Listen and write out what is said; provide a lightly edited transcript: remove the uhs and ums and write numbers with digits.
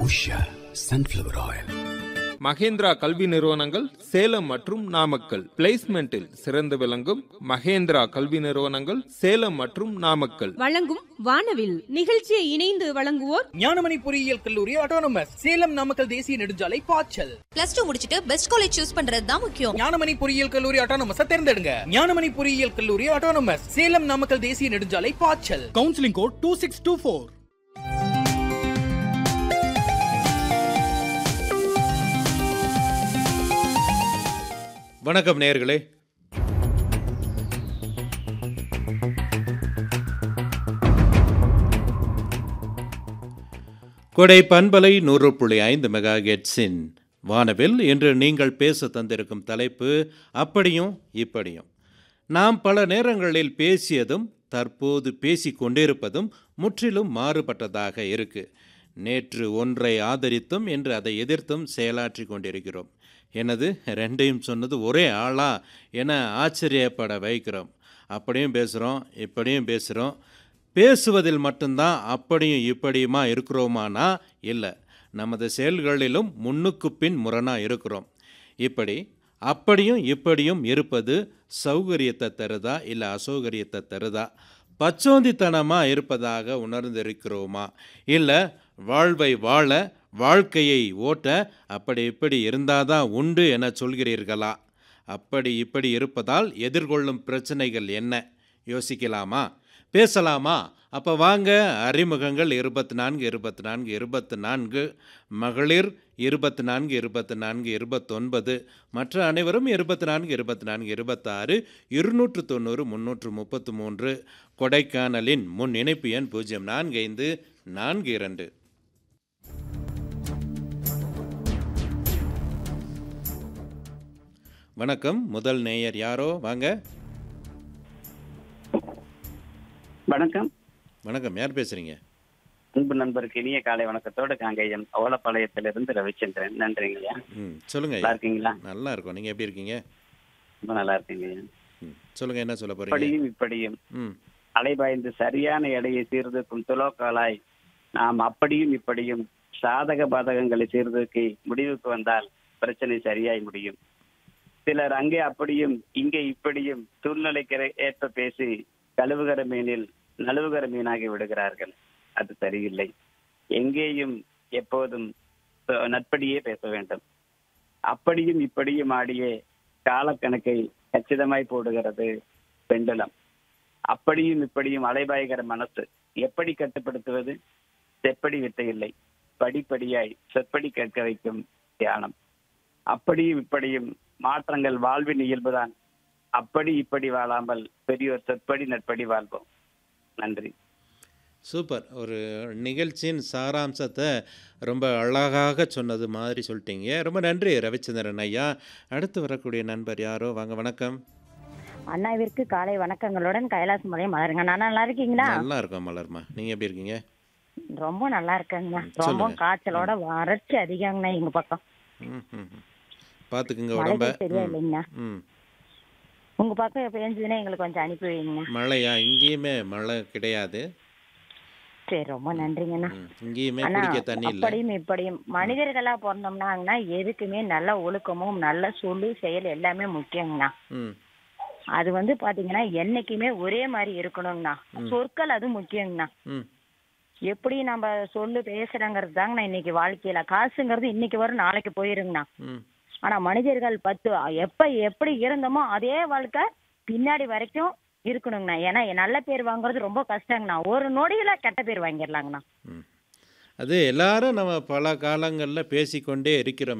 Usha sunflower oil. Mahindra கல்வி நிறுவனங்கள் சேலம் மற்றும் நாமக்கல். பிளேஸ்மெண்டில் சிறந்து விளங்கும் மகேந்திரா கல்வி நிறுவனங்கள் சேலம் மற்றும் நாமக்கல் வழங்கும் வானவில் நிகழ்ச்சியை இணைந்து வழங்குவோர் ஞானமணி பொறியியல் கல்லூரி ஆட்டோனமஸ் சேலம் நாமக்கல் தேசிய நெடுஞ்சாலை பாய்ச்சல். +2 முடிச்சிட்டு பெஸ்ட் காலேஜ் சூஸ் பண்றது தான் முக்கியம். ஞானமணி பொறியியல் கல்லூரி ஆட்டோனமஸ் தேர்ந்தெடுங்க. ஞானமணி பொறியியல் கல்லூரி ஆட்டோனமஸ் சேலம் நாமக்கல் தேசிய நெடுஞ்சாலை பாய்ச்சல். Counselling code 2624. வணக்கம் நேயர்களே. கொடை பண்பலை 100.5 மெகாஹெர்ட்ஸின் வானவில் இன்று நீங்கள் பேச தந்திருக்கும் தலைப்பு அப்படியும் இப்படியும். நாம் பல நேரங்களில் பேசியதும் தற்போது பேசிக் கொண்டிருப்பதும் முற்றிலும் மாறுபட்டதாக இருக்கு. நேற்று ஒன்றை ஆதரித்தும் இன்று அதை எதிர்த்தும் செயலாற்றி கொண்டிருக்கிறோம். எனது ரெண்டையும் சொன்னது ஒரே ஆளா என ஆச்சரியப்பட வைக்கிறோம். அப்படியும் பேசுகிறோம், இப்படியும் பேசுகிறோம். பேசுவதில் மட்டும்தான் அப்படியும் இப்படியுமா இருக்கிறோமானா இல்லை, நமது செயல்களிலும் முன்னுக்கு பின் முரணாக இருக்கிறோம். இப்படி அப்படியும் இப்படியும் இருப்பது சௌகரியத்தை தருதா இல்லை அசௌகரியத்தை தருதா? பச்சோந்தித்தனமாக இருப்பதாக உணர்ந்திருக்கிறோமா இல்லை வாழ்வை வாழ வாழ்க்கையை ஓட்ட அப்படி இப்படி இருந்தாதான் உண்டு என சொல்கிறீர்களா? அப்படி இப்படி இருப்பதால் எதிர்கொள்ளும் பிரச்சனைகள் என்ன யோசிக்கலாமா? பேசலாமா? அப்போ வாங்க, அறிமுகங்கள் 24 24 24, மகளிர் 24 24 29, மற்ற அனைவரும் 24 24 26, 290 333, கொடைக்கானலின் முன் இணைப்பு எண் 045442. வணக்கம். முதல் நேயர் யாரோ, வாங்க. வணக்கம். வணக்கம், யார் பேசுறீங்க? அன்பு நண்பருக்கு இனிய காலை வணக்கத்தோடு காங்கேயம் ஓலப்பாளையத்திலிருந்து ரவிச்சந்திரன். நன்றிங்கய்யா. சொல்லுங்க. நல்லா இருக்கீங்களா? நல்லா இருக்கும். நீங்க எப்படி இருக்கீங்க? ரொம்ப நல்லா இருக்கீங்கய்யா. சொல்லுங்க, என்ன சொல்ல போறீங்க? இப்படியும் இப்படியும் அலைபாய்ந்து சரியான எடையை சீர்தூக்கும் துலோக்காலாய் நாம் அப்படியும் இப்படியும் சாதக பாதகங்களை சீர்தூக்கி முடிவுக்கு வந்தால் பிரச்சனை சரியாய் முடியும். சிலர் அங்கே அப்படியும் இங்கே இப்படியும் சூழ்நிலைக்கு ஏற்ப பேசி கழுவுகிற மீனில் நழுவுகிற மீனாகி விடுகிறார்கள். அது சரியில்லை. எங்கேயும் எப்போதும் நட்படியே பேச வேண்டும். அப்படியும் இப்படியும் ஆடியே காலக்கணக்கை கச்சிதமாய் போடுகிறது பெண்டுலம். அப்படியும் இப்படியும் அலைபாய்கிற மனசு எப்படி கட்டுப்படுத்துவது? செப்படி வித்தை இல்லை, படிப்படியாய் செப்படி கேட்க வைக்கும் தியானம். அப்படியும் இப்படியும் மாற்றங்கள் வாழ்வின் இயல்புதான். அப்படி இப்படி வாழாமல் பெரியோர் செப்படி நட்படி வாழ்வோம். நன்றி. சூப்பர். ஒரு நிகழ்ச்சியின் சாராம்சத்தை ரொம்ப அழகாக சொன்னது மாதிரி சொல்லிட்டீங்க. ரொம்ப நன்றி ரவிச்சந்திரன் ஐயா. அடுத்து வரக்கூடிய நண்பர் யாரோ, வாங்க. வணக்கம். அண்ணாவிற்கு காலை வணக்கங்களுடன் கைலாச மலையை மலருங்க. நான் நல்லா இருக்கீங்களா? நல்லா இருக்கோம் மலர்மா, நீங்க எப்படி இருக்கீங்க? ரொம்ப நல்லா இருக்கேங்க. ரொம்ப காய்ச்சலோட வறட்சி அதிகங்கண்ணா எங்க பக்கம். பாத்துக்குங்க உடம்ப. சரியா இல்லைங்கண்ணா. உங்க பக்கம் பெஞ்சதுன்னா எங்களுக்கு கொஞ்சம் அனுப்பி வைங்க. மழையா? இங்கேயுமே மழை கிடையாது. சரி, ரொம்ப நன்றிங்கண்ணா. இங்கேயுமே குடிக்க தண்ணி இல்லை. அப்படியும் இப்படியும் மனிதர்களா பிறந்தோம்னா எதுக்குமே நல்ல ஒழுக்கமும் நல்ல சொல்லு செயல் எல்லாமே முக்கியங்கண்ணா. அது பாத்தீங்கன்னா என்னைக்குமே ஒரே மாதிரி இருக்கணுங்கண்ணா. சொற்கள் அது முக்கியங்கண்ணா. எப்படி நம்ம சொல்லு பேசுறங்கிறது தாங்கண்ணா இன்னைக்கு வாழ்க்கையில. காசுங்கிறது இன்னைக்கு வரும் நாளைக்கு போயிருங்கண்ணா. ஆனா மனிதர்கள் எப்ப எப்படி இருந்தோமோ அதே வாழ்க்கை பின்னாடி வரைக்கும் இருக்கணுங்கண்ணா. ஏன்னா நல்ல பேர் வாங்குறது ரொம்ப கஷ்டங்கண்ணா. ஒரு நொடியில கெட்ட பேர் வாங்கிடலாங்கண்ணா. அது எல்லாரும் நம்ம பல காலங்கள்ல பேசிக்கொண்டே இருக்கிறோம்.